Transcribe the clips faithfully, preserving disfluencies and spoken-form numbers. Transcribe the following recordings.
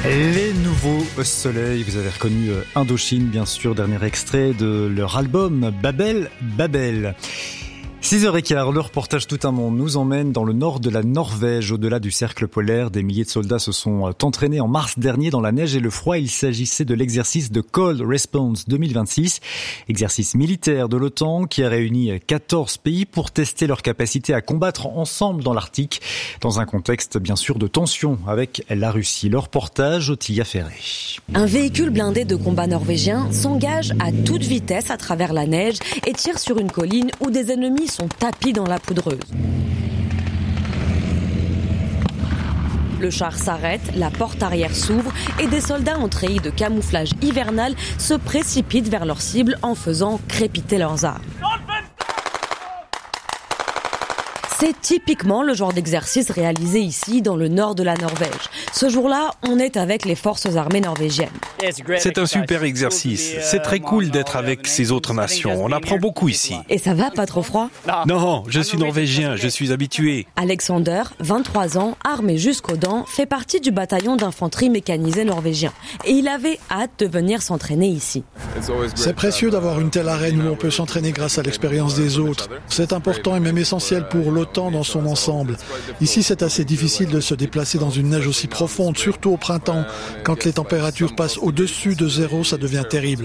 Les nouveaux soleils, vous avez reconnu Indochine, bien sûr, dernier extrait de leur album Babel, Babel. six heures quinze, le reportage Tout un monde nous emmène dans le nord de la Norvège, au-delà du cercle polaire. Des milliers de soldats se sont entraînés en mars dernier dans la neige et le froid. Il s'agissait de l'exercice de Cold Response deux mille vingt-six, exercice militaire de l'OTAN qui a réuni quatorze pays pour tester leur capacité à combattre ensemble dans l'Arctique, dans un contexte bien sûr de tension avec la Russie. Le reportage Ottilia Ferré. Un véhicule blindé de combat norvégien s'engage à toute vitesse à travers la neige et tire sur une colline où des ennemis sont tapis dans la poudreuse. Le char s'arrête, la porte arrière s'ouvre et des soldats en treillis de camouflage hivernal se précipitent vers leur cible en faisant crépiter leurs armes. C'est typiquement le genre d'exercice réalisé ici, dans le nord de la Norvège. Ce jour-là, on est avec les forces armées norvégiennes. C'est un super exercice. C'est très cool d'être avec ces autres nations. On apprend beaucoup ici. Et ça va, pas trop froid ? Non, je suis norvégien, je suis habitué. Alexander, vingt-trois ans, armé jusqu'aux dents, fait partie du bataillon d'infanterie mécanisée norvégien. Et il avait hâte de venir s'entraîner ici. C'est précieux d'avoir une telle arène où on peut s'entraîner grâce à l'expérience des autres. C'est important et même essentiel pour l'OTAN dans son ensemble. Ici, c'est assez difficile de se déplacer dans une neige aussi profonde, surtout au printemps. Quand les températures passent au-dessus de zéro, ça devient terrible.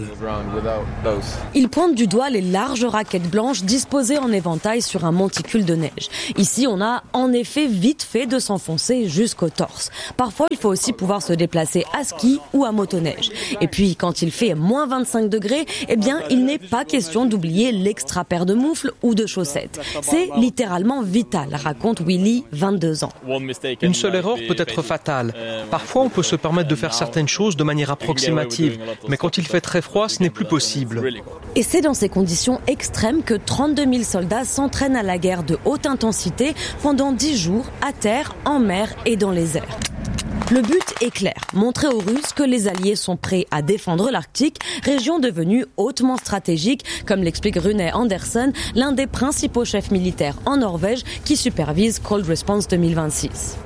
Il pointe du doigt les larges raquettes blanches disposées en éventail sur un monticule de neige. Ici, on a en effet vite fait de s'enfoncer jusqu'au torse. Parfois, il faut aussi pouvoir se déplacer à ski ou à motoneige. Et puis, quand il fait moins vingt-cinq degrés, eh bien, il n'est pas question d'oublier l'extra paire de moufles ou de chaussettes. C'est littéralement vital, raconte Willy, vingt-deux ans. Une seule erreur peut être fatale. Parfois, on peut se permettre de faire certaines choses de manière approximative, mais quand il fait très froid, ce n'est plus possible. Et c'est dans ces conditions extrêmes que trente-deux mille soldats s'entraînent à la guerre de haute intensité pendant dix jours, à terre, en mer et dans les airs. Le but est clair, montrer aux Russes que les Alliés sont prêts à défendre l'Arctique, région devenue hautement stratégique, comme l'explique Rune Andersen, l'un des principaux chefs militaires en Norvège qui supervise Cold Response deux mille vingt-six.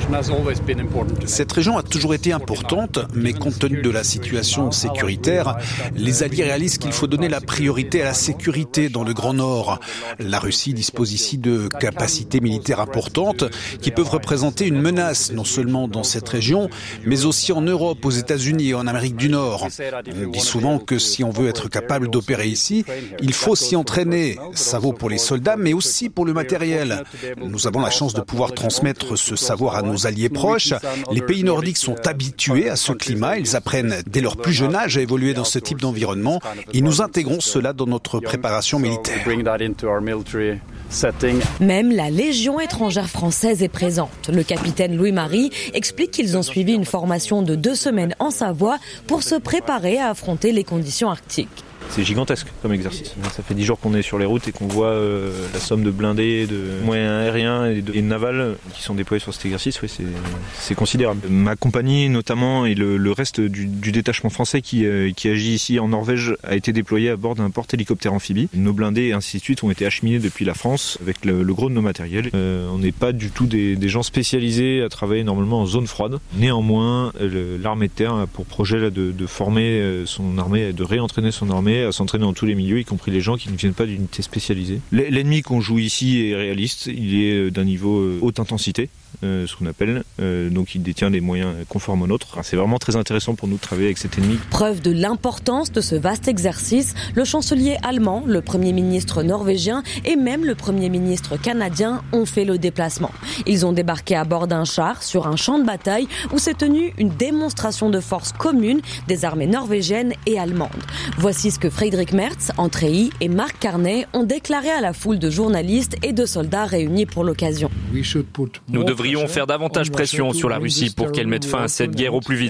Cette région a toujours été importante, mais compte tenu de la situation sécuritaire, les Alliés réalisent qu'il faut donner la priorité à la sécurité dans le Grand Nord. La Russie dispose ici de capacités militaires importantes qui peuvent représenter une menace, non seulement dans cette région, mais aussi en Europe, aux États-Unis et en Amérique du Nord. On dit souvent que si on veut être capable d'opérer ici, il faut s'y entraîner. Ça vaut pour les soldats, mais aussi pour le matériel. Nous avons la chance de pouvoir transmettre ce savoir à nos alliés proches. Les pays nordiques sont habitués à ce climat. Ils apprennent dès leur plus jeune âge à évoluer dans ce type d'environnement et nous intégrons cela dans notre préparation militaire. Même la Légion étrangère française est présente. Le capitaine Louis-Marie explique qu'ils ont suivi une formation de deux semaines en Savoie pour se préparer à affronter les conditions arctiques. C'est gigantesque comme exercice. Ça fait dix jours qu'on est sur les routes et qu'on voit euh, la somme de blindés, de moyens aériens et de et navals qui sont déployés sur cet exercice. Oui, c'est, c'est considérable. Ma compagnie notamment et le, le reste du, du détachement français qui, euh, qui agit ici en Norvège a été déployé à bord d'un porte-hélicoptère amphibie. Nos blindés et ainsi de suite ont été acheminés depuis la France avec le, le gros de nos matériels. Euh, on n'est pas du tout des, des gens spécialisés à travailler normalement en zone froide. Néanmoins, le, l'armée de terre a pour projet là, de, de former son armée, de réentraîner son armée à s'entraîner dans tous les milieux, y compris les gens qui ne viennent pas d'unités spécialisées. L'ennemi qu'on joue ici est réaliste, il est d'un niveau haute intensité, euh, ce qu'on appelle, euh, donc il détient les moyens conformes aux nôtres. Enfin, c'est vraiment très intéressant pour nous de travailler avec cet ennemi. Preuve de l'importance de ce vaste exercice, le chancelier allemand, le premier ministre norvégien et même le premier ministre canadien ont fait le déplacement. Ils ont débarqué à bord d'un char sur un champ de bataille où s'est tenue une démonstration de force commune des armées norvégiennes et allemandes. Voici ce que Friedrich Merz, en treillis, et Marc Carnet ont déclaré à la foule de journalistes et de soldats réunis pour l'occasion. Nous devrions faire davantage pression sur la Russie pour qu'elle mette fin à cette guerre au plus vite.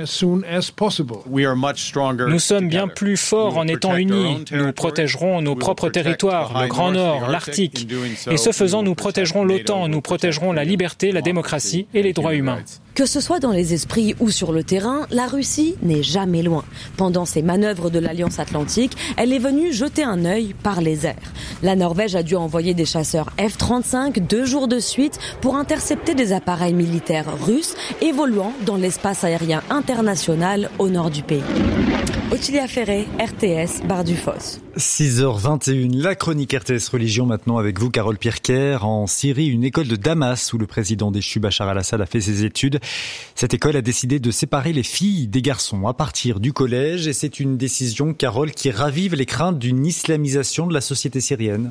Nous sommes bien plus forts en étant unis. Nous protégerons nos propres territoires, le Grand Nord, l'Arctique. Et ce faisant, nous protégerons l'OTAN, nous protégerons la liberté, la démocratie et les droits humains. Que ce soit dans les esprits ou sur le terrain, la Russie n'est jamais loin. Pendant ses manœuvres de l'Alliance Atlantique, elle est venue jeter un œil par les airs. La Norvège a dû envoyer des chasseurs F trente-cinq deux jours de suite pour intercepter des appareils militaires russes évoluant dans l'espace aérien international au nord du pays. Ottilia Ferré, R T S, Bar du Fosse. six heures vingt et une, la chronique R T S Religion maintenant avec vous, Carole Pirker. En Syrie, une école de Damas où le président déchu Bachar al-Assad a fait ses études. Cette école a décidé de séparer les filles des garçons à partir du collège et c'est une décision, Carole, qui ravive les craintes d'une islamisation de la société syrienne.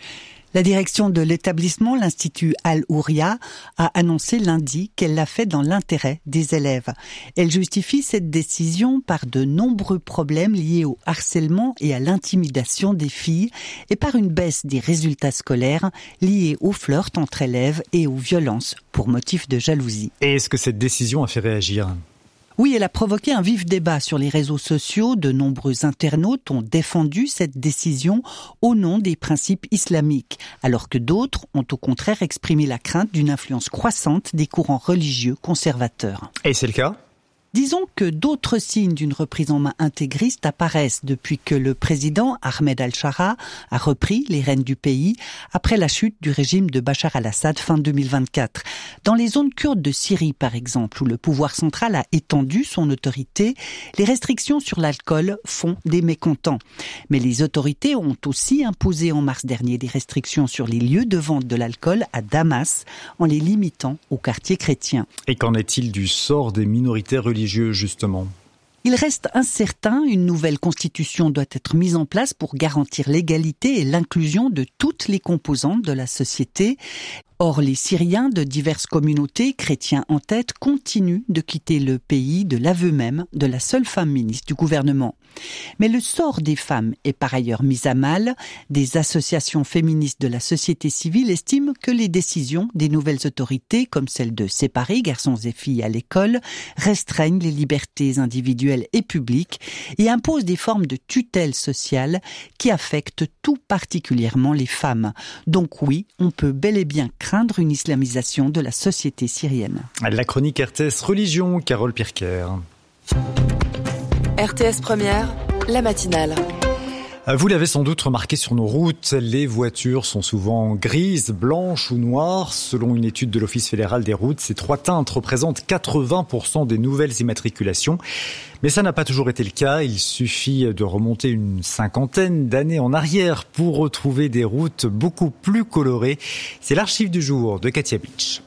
La direction de l'établissement, l'Institut Al-Houria, a annoncé lundi qu'elle l'a fait dans l'intérêt des élèves. Elle justifie cette décision par de nombreux problèmes liés au harcèlement et à l'intimidation des filles et par une baisse des résultats scolaires liés au flirt entre élèves et aux violences pour motif de jalousie. Et est-ce que cette décision a fait réagir ? Oui, elle a provoqué un vif débat sur les réseaux sociaux. De nombreux internautes ont défendu cette décision au nom des principes islamiques, alors que d'autres ont au contraire exprimé la crainte d'une influence croissante des courants religieux conservateurs. Et c'est le cas ? Disons que d'autres signes d'une reprise en main intégriste apparaissent depuis que le président Ahmed al-Shara a repris les rênes du pays après la chute du régime de Bachar al-Assad fin deux mille vingt-quatre. Dans les zones kurdes de Syrie, par exemple, où le pouvoir central a étendu son autorité, les restrictions sur l'alcool font des mécontents. Mais les autorités ont aussi imposé en mars dernier des restrictions sur les lieux de vente de l'alcool à Damas, en les limitant aux quartiers chrétiens. Et qu'en est-il du sort des minorités religieuses ? Justement. Il reste incertain, une nouvelle constitution doit être mise en place pour garantir l'égalité et l'inclusion de toutes les composantes de la société. Or, les Syriens de diverses communautés, chrétiens en tête, continuent de quitter le pays de l'aveu même de la seule femme ministre du gouvernement. Mais le sort des femmes est par ailleurs mis à mal. Des associations féministes de la société civile estiment que les décisions des nouvelles autorités, comme celle de séparer garçons et filles à l'école, restreignent les libertés individuelles et publiques et imposent des formes de tutelle sociale qui affectent tout particulièrement les femmes. Donc oui, on peut bel et bien craindre une islamisation de la société syrienne. La chronique R T S Religion, Carole Pirker. R T S Première, la matinale. Vous l'avez sans doute remarqué sur nos routes, les voitures sont souvent grises, blanches ou noires. Selon une étude de l'Office fédéral des routes, ces trois teintes représentent quatre-vingts pour cent des nouvelles immatriculations. Mais ça n'a pas toujours été le cas. Il suffit de remonter une cinquantaine d'années en arrière pour retrouver des routes beaucoup plus colorées. C'est l'archive du jour de Katia Beach.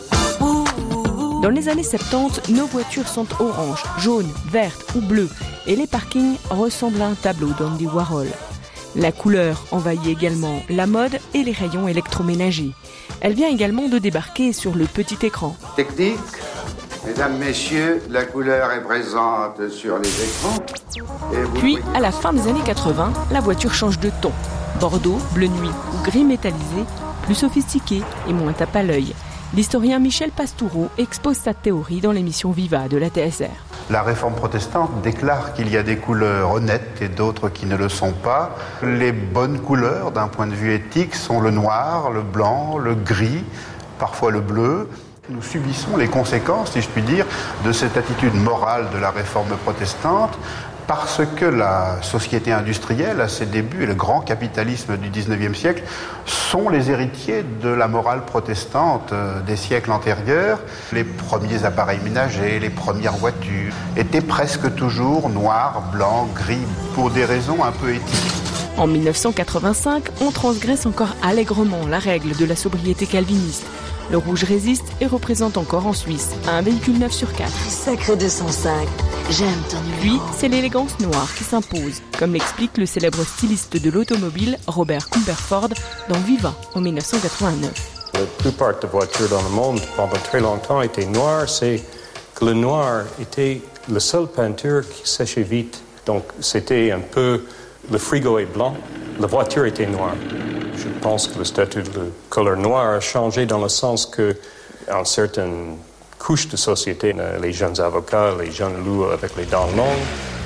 Dans les années soixante-dix, nos voitures sont oranges, jaunes, vertes ou bleues et les parkings ressemblent à un tableau d'Andy Warhol. La couleur envahit également la mode et les rayons électroménagers. Elle vient également de débarquer sur le petit écran. Technique, mesdames, messieurs, la couleur est présente sur les écrans. Et vous Puis, voyez... à la fin des années quatre-vingts, la voiture change de ton. Bordeaux, bleu nuit ou gris métallisé, plus sophistiqué et moins tape à l'œil. L'historien Michel Pastoureau expose sa théorie dans l'émission Viva de la T S R. La réforme protestante déclare qu'il y a des couleurs honnêtes et d'autres qui ne le sont pas. Les bonnes couleurs, d'un point de vue éthique, sont le noir, le blanc, le gris, parfois le bleu. Nous subissons les conséquences, si je puis dire, de cette attitude morale de la réforme protestante, parce que la société industrielle, à ses débuts, et le grand capitalisme du dix-neuvième siècle, sont les héritiers de la morale protestante des siècles antérieurs. Les premiers appareils ménagers, les premières voitures étaient presque toujours noirs, blancs, gris, pour des raisons un peu éthiques. En mille neuf cent quatre-vingt-cinq, on transgresse encore allègrement la règle de la sobriété calviniste. Le rouge résiste et représente encore en Suisse un véhicule neuf sur quatre. Sacré deux cent cinq, j'aime ton numéro. Puis, c'est l'élégance noire qui s'impose, comme l'explique le célèbre styliste de l'automobile Robert Cumberford dans Viva en mille neuf cent quatre-vingt-neuf. La plupart des voitures dans le monde pendant très longtemps étaient noires. C'est que le noir était la seule peinture qui séchait vite. Donc c'était un peu... Le frigo est blanc, la voiture était noire. Je pense que le statut de la couleur noire a changé dans le sens que, en certaines couches de société, les jeunes avocats, les jeunes loups avec les dents longues,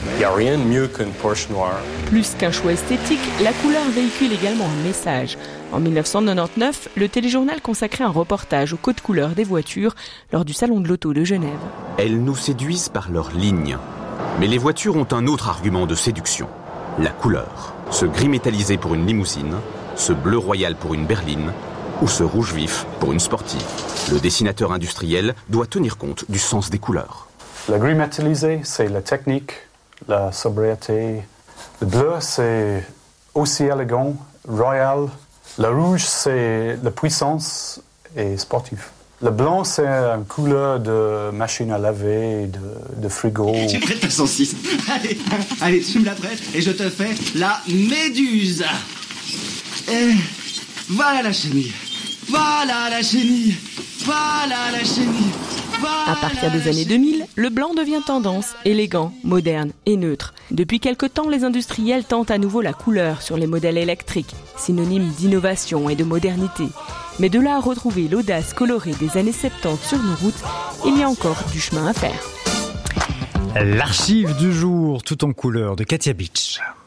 Il n'y a rien de mieux qu'une Porsche noire. Plus qu'un choix esthétique, la couleur véhicule également un message. En dix-neuf cent quatre-vingt-dix-neuf, le téléjournal consacrait un reportage au code couleur des voitures lors du salon de l'auto de Genève. Elles nous séduisent par leur ligne. Mais les voitures ont un autre argument de séduction, la couleur. Ce gris métallisé pour une limousine, ce bleu royal pour une berline, ou ce rouge vif pour une sportive. Le dessinateur industriel doit tenir compte du sens des couleurs. Le gris métallisé, c'est la technique, la sobriété. Le bleu, c'est aussi élégant, royal. Le rouge, c'est la puissance et sportif. Le blanc, c'est une couleur de machine à laver, de, de frigo. Tu prêtes ta cent six. Allez, allez, tu me la prêtes et je te fais la méduse. Et voilà la chenille. Voilà la chenille. Voilà la chenille. Voilà à partir des années deux mille, le blanc devient tendance, élégant, moderne et neutre. Depuis quelque temps, les industriels tentent à nouveau la couleur sur les modèles électriques, synonyme d'innovation et de modernité. Mais de là à retrouver l'audace colorée des années soixante-dix sur nos routes, il y a encore du chemin à faire. L'archive du jour, tout en couleur, de Katia Beach.